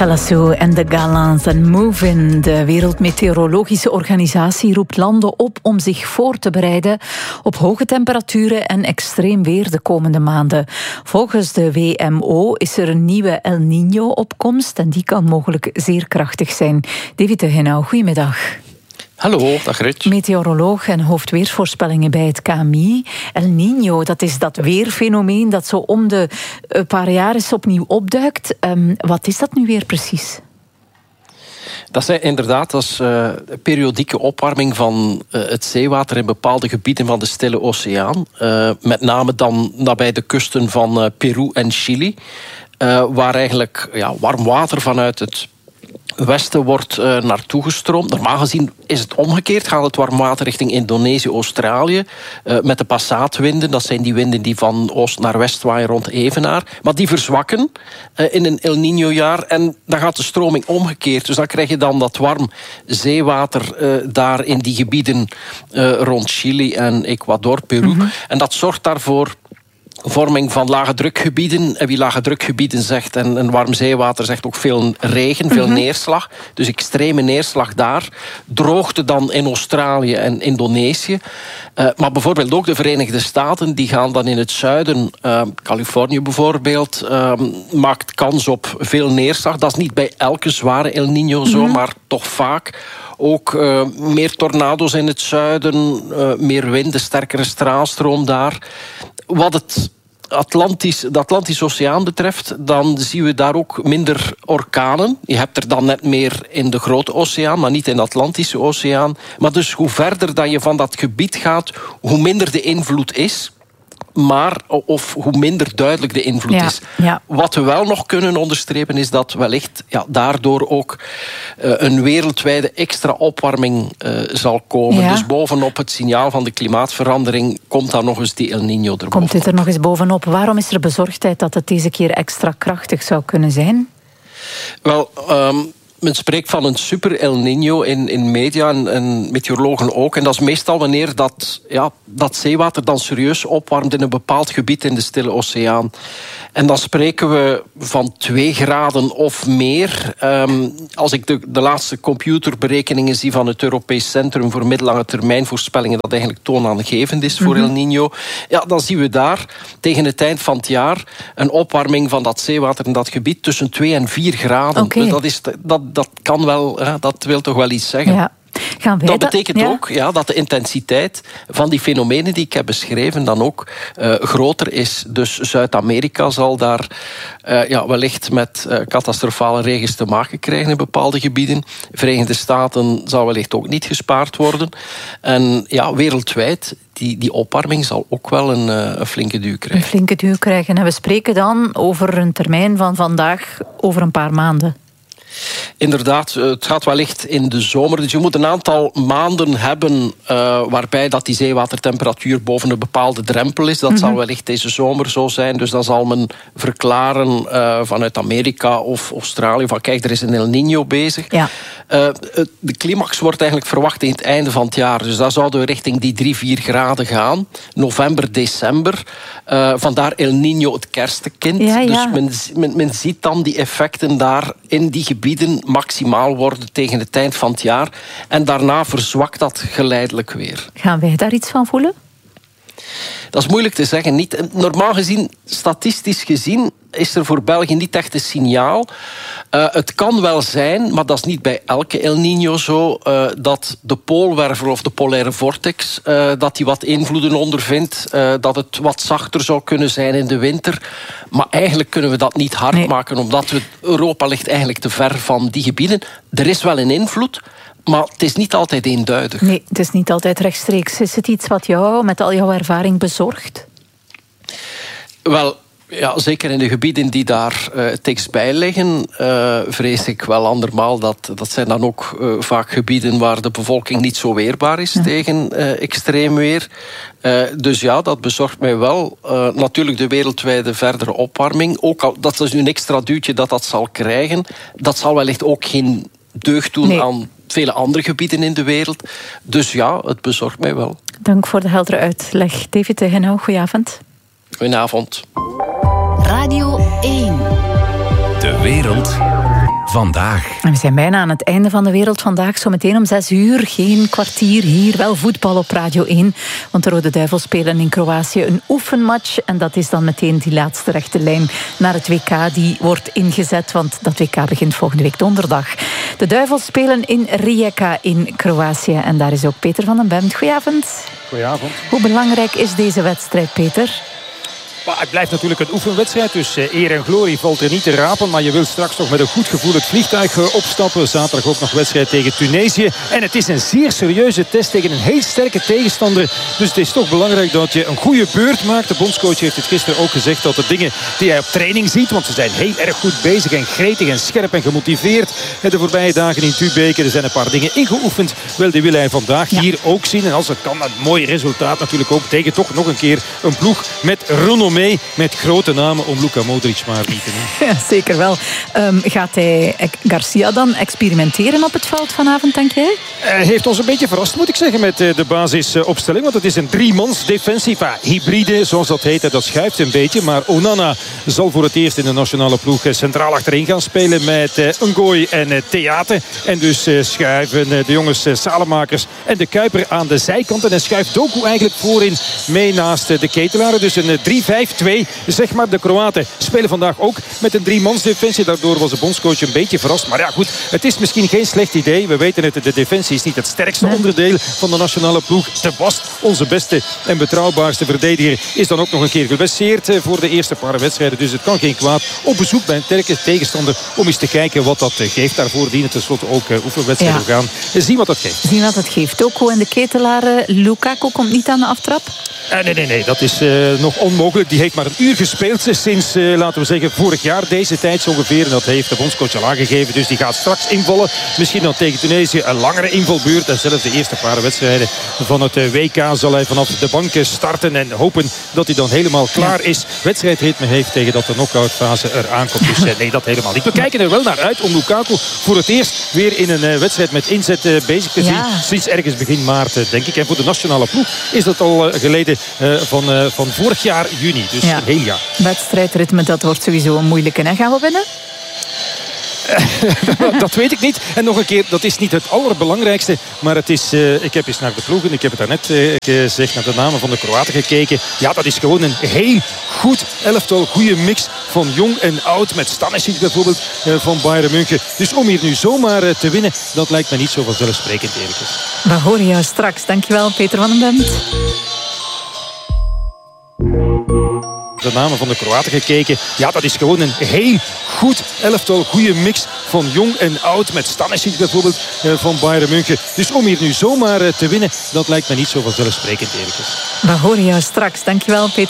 Salassou en de Galants en Move-In. De Wereldmeteorologische Organisatie roept landen op om zich voor te bereiden op hoge temperaturen en extreem weer de komende maanden. Volgens de WMO is er een nieuwe El Niño-opkomst en die kan mogelijk zeer krachtig zijn. David de Henau, goedemiddag. Hallo, dag Rut. Meteoroloog en hoofdweersvoorspellingen bij het KMI. El Niño, dat is dat weerfenomeen dat zo om de paar jaar eens opnieuw opduikt. Wat is dat nu weer precies? Dat is inderdaad periodieke opwarming van het zeewater in bepaalde gebieden van de Stille Oceaan. Met name dan nabij de kusten van Peru en Chili. Waar eigenlijk warm water vanuit het westen wordt naartoe gestroomd. Normaal gezien is het omgekeerd. Gaat het warm water richting Indonesië, Australië. Met de passaatwinden. Dat zijn die winden die van oost naar west waaien rond Evenaar. Maar die verzwakken in een El Niño-jaar. En dan gaat de stroming omgekeerd. Dus dan krijg je dan dat warm zeewater daar in die gebieden rond Chili en Ecuador, Peru. Mm-hmm. En dat zorgt daarvoor vorming van lage drukgebieden. En wie lage drukgebieden zegt en warm zeewater zegt ook veel regen, veel neerslag. Dus extreme neerslag daar. Droogte dan in Australië en Indonesië. Maar bijvoorbeeld ook de Verenigde Staten, die gaan dan in het zuiden, Californië bijvoorbeeld, maakt kans op veel neerslag. Dat is niet bij elke zware El Niño zo, maar toch vaak. Ook meer tornado's in het zuiden, meer wind, de sterkere straalstroom daar. Wat de Atlantische Oceaan betreft, dan zien we daar ook minder orkanen. Je hebt er dan net meer in de Grote Oceaan, maar niet in de Atlantische Oceaan. Maar dus hoe verder dat je van dat gebied gaat, hoe minder de invloed is. Of hoe minder duidelijk de invloed is. Ja. Wat we wel nog kunnen onderstrepen is dat wellicht daardoor ook een wereldwijde extra opwarming zal komen. Ja. Dus bovenop het signaal van de klimaatverandering komt dan nog eens die El Niño erbovenop. Komt dit er nog eens bovenop? Waarom is er bezorgdheid dat het deze keer extra krachtig zou kunnen zijn? Wel, men spreekt van een super El Niño in media en meteorologen ook. En dat is meestal wanneer dat zeewater dan serieus opwarmt in een bepaald gebied in de Stille Oceaan. En dan spreken we van 2 graden of meer. Als ik de laatste computerberekeningen zie van het Europees Centrum voor middellange termijn voorspellingen, dat eigenlijk toonaangevend is voor El Niño, dan zien we daar tegen het eind van het jaar een opwarming van dat zeewater in dat gebied tussen 2 en 4 graden. Okay. Dat kan wel, dat wil toch wel iets zeggen. Ja. Dat betekent ook dat de intensiteit van die fenomenen die ik heb beschreven dan ook groter is. Dus Zuid-Amerika zal daar wellicht met catastrofale regens te maken krijgen in bepaalde gebieden. Verenigde Staten zal wellicht ook niet gespaard worden. En wereldwijd, die opwarming zal ook wel een flinke duw krijgen. Een flinke duw krijgen. En we spreken dan over een termijn van vandaag over een paar maanden. Inderdaad, het gaat wellicht in de zomer. Dus je moet een aantal maanden hebben waarbij dat die zeewatertemperatuur boven een bepaalde drempel is. Dat zal wellicht deze zomer zo zijn. Dus dan zal men verklaren vanuit Amerika of Australië van kijk, er is een El Niño bezig. Ja. De climax wordt eigenlijk verwacht in het einde van het jaar. Dus daar zouden we richting die 3-4 graden gaan. November, december. Vandaar El Niño het kerstenkind. Ja, ja. Dus men ziet dan die effecten daar in die gebieden maximaal worden tegen het eind van het jaar. En daarna verzwakt dat geleidelijk weer. Gaan wij daar iets van voelen? Dat is moeilijk te zeggen. Normaal gezien, statistisch gezien, is er voor België niet echt een signaal. Het kan wel zijn, maar dat is niet bij elke El Niño zo, dat de poolwerver of de polaire vortex dat die wat invloeden ondervindt, dat het wat zachter zou kunnen zijn in de winter. Maar eigenlijk kunnen we dat niet hard maken, omdat Europa ligt eigenlijk te ver van die gebieden. Er is wel een invloed, maar het is niet altijd eenduidig. Nee, het is niet altijd rechtstreeks. Is het iets wat jou met al jouw ervaring bezorgt? Wel, ja, zeker in de gebieden die daar tekstbij liggen, vrees ik wel andermaal dat zijn dan ook vaak gebieden waar de bevolking niet zo weerbaar is tegen extreem weer. Dus ja, dat bezorgt mij wel. Natuurlijk de wereldwijde verdere opwarming. Ook al, dat is nu een extra duwtje dat zal krijgen. Dat zal wellicht ook geen deugd doen aan vele andere gebieden in de wereld. Dus ja, het bezorgt mij wel. Dank voor de heldere uitleg. David de Henau, goedenavond. Goedenavond. Radio 1. De wereld vandaag. En we zijn bijna aan het einde van de Wereld Vandaag. Zometeen om 6 uur, geen kwartier hier, wel voetbal op Radio 1. Want de Rode Duivels spelen in Kroatië een oefenmatch. En dat is dan meteen die laatste rechte lijn naar het WK. Die wordt ingezet, want dat WK begint volgende week donderdag. De Duivels spelen in Rijeka in Kroatië. En daar is ook Peter van den Bemt. Goedenavond. Goedenavond. Hoe belangrijk is deze wedstrijd, Peter? Maar het blijft natuurlijk een oefenwedstrijd, dus eer en glorie valt er niet te rapen. Maar je wilt straks nog met een goed gevoel het vliegtuig opstappen. Zaterdag ook nog wedstrijd tegen Tunesië. En het is een zeer serieuze test tegen een heel sterke tegenstander. Dus het is toch belangrijk dat je een goede beurt maakt. De bondscoach heeft het gisteren ook gezegd dat de dingen die hij op training ziet, want ze zijn heel erg goed bezig en gretig en scherp en gemotiveerd. De voorbije dagen in Tubeke, er zijn een paar dingen ingeoefend. Wel, die wil hij vandaag hier ook zien. En als het kan, een mooi resultaat natuurlijk ook tegen toch nog een keer een ploeg met renommee. Met grote namen om Luka Modric maar niet te noemen. Ja, zeker wel. Gaat hij Garcia dan experimenteren op het veld vanavond, denk jij? Hij heeft ons een beetje verrast, moet ik zeggen, met de basisopstelling. Want het is een 3-mans defensie. Hybride, zoals dat heet. Dat schuift een beetje. Maar Onana zal voor het eerst in de nationale ploeg centraal achterin gaan spelen met Ngoy en Theate. En dus schuiven de jongens Salemakers en de Kuiper aan de zijkanten. En schuift Doku eigenlijk voorin mee naast de Ketelaren. Dus een 3-5-2, zeg maar. De Kroaten spelen vandaag ook met een 3-mans defensie. Daardoor was de bondscoach een beetje verrast. Maar ja, goed, het is misschien geen slecht idee. We weten het, de defensie is niet het sterkste onderdeel van de nationale ploeg. De Bast, onze beste en betrouwbaarste verdediger, is dan ook nog een keer geblesseerd voor de eerste paar wedstrijden. Dus het kan geen kwaad. Op bezoek bij een sterke tegenstander om eens te kijken wat dat geeft. Daarvoor dienen tenslotte ook oefenwedstrijden gaan. Zien wat dat geeft. Zien wat dat geeft. Doku en de Ketelaren. Lukaku komt niet aan de aftrap? Nee, dat is nog onmogelijk. Die heeft maar een uur gespeeld sinds, laten we zeggen, vorig jaar. Deze tijd zo ongeveer. En dat heeft de bondscoach al aangegeven. Dus die gaat straks invallen. Misschien dan tegen Tunesië een langere invalbeurt. En zelfs de eerste paar wedstrijden van het WK zal hij vanaf de bank starten. En hopen dat hij dan helemaal klaar is. Wedstrijdritme heeft tegen dat de knock-out fase eraan komt. Dus nee, dat helemaal niet. We kijken er wel naar uit om Lukaku voor het eerst weer in een wedstrijd met inzet bezig te zien. Sinds ergens begin maart, denk ik. En voor de nationale ploeg is dat al geleden van vorig jaar juni. Dus een heel jaar. Wedstrijdritme, dat wordt sowieso een moeilijke. En gaan we winnen? Dat weet ik niet. En nog een keer, dat is niet het allerbelangrijkste. Maar het is, ik heb eens naar de ploegen, ik heb het daarnet gezegd, naar de namen van de Kroaten gekeken. Ja, dat is gewoon een heel goed elftal. Goede mix van jong en oud. Met Stanisic bijvoorbeeld van Bayern München. Dus om hier nu zomaar te winnen, dat lijkt me niet zo vanzelfsprekend, eerlijk gezegd. We horen jou straks. Dankjewel, Peter van den Bemt. De namen van de Kroaten gekeken. Ja, dat is gewoon een heel goed elftal. Goede mix van jong en oud. Met Stanisic bijvoorbeeld van Bayern München. Dus om hier nu zomaar te winnen, dat lijkt me niet zo vanzelfsprekend, eerlijk gezegd. We horen jou straks. Dankjewel, Peter.